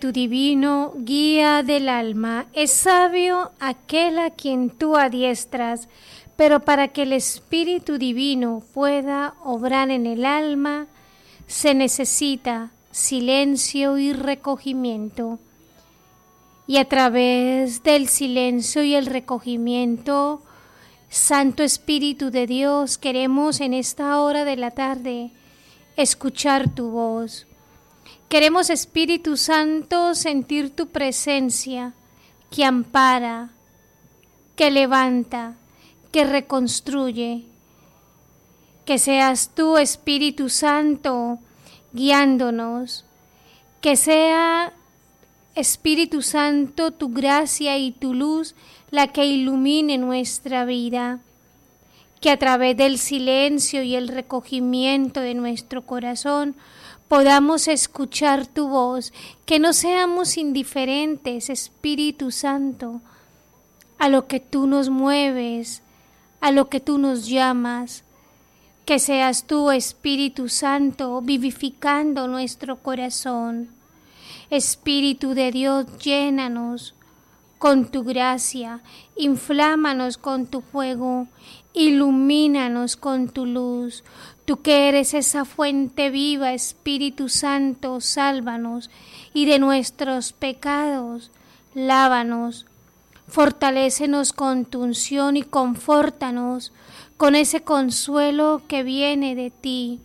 Espíritu divino, guía del alma, es sabio aquel a quien tú adiestras, pero para que el Espíritu divino pueda obrar en el alma, se necesita silencio y recogimiento. Y a través del silencio y el recogimiento, Santo Espíritu de Dios, queremos en esta hora de la tarde escuchar tu voz. Queremos, Espíritu Santo, sentir tu presencia que ampara, que levanta, que reconstruye. Que seas tú, Espíritu Santo, guiándonos. Que sea, Espíritu Santo, tu gracia y tu luz la que ilumine nuestra vida. Que a través del silencio y el recogimiento de nuestro corazón podamos escuchar tu voz, que no seamos indiferentes, Espíritu Santo, a lo que tú nos mueves, a lo que tú nos llamas. Que seas tú, Espíritu Santo, vivificando nuestro corazón. Espíritu de Dios, llénanos con tu gracia, inflámanos con tu fuego, ilumínanos con tu luz. Tú que eres esa fuente viva, Espíritu Santo, sálvanos y de nuestros pecados, lávanos. Fortalécenos con tu unción y confórtanos con ese consuelo que viene de ti.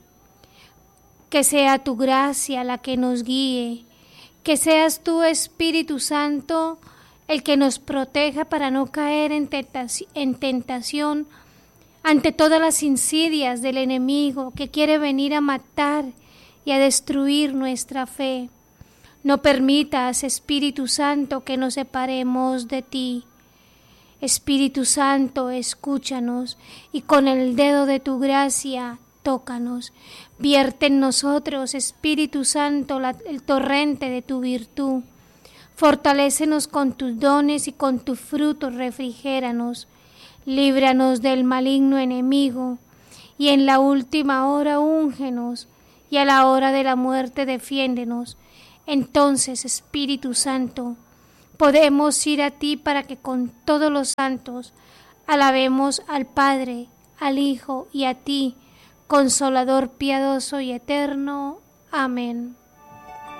Que sea tu gracia la que nos guíe, que seas tú, Espíritu Santo, el que nos proteja para no caer en tentación ante todas las insidias del enemigo que quiere venir a matar y a destruir nuestra fe. No permitas, Espíritu Santo, que nos separemos de ti. Espíritu Santo, escúchanos y con el dedo de tu gracia tócanos. Vierte en nosotros, Espíritu Santo, el torrente de tu virtud. Fortalécenos con tus dones y con tus frutos refrigéranos. Líbranos del maligno enemigo y en la última hora úngenos y a la hora de la muerte defiéndenos. Entonces, Espíritu Santo, podemos ir a ti para que con todos los santos alabemos al Padre, al Hijo y a ti, Consolador piadoso y eterno. Amén.